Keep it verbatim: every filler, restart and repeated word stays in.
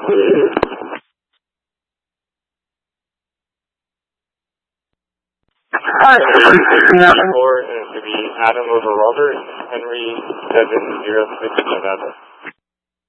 Hi, four, and it should be Adam over Robert, Henry seven zero six November.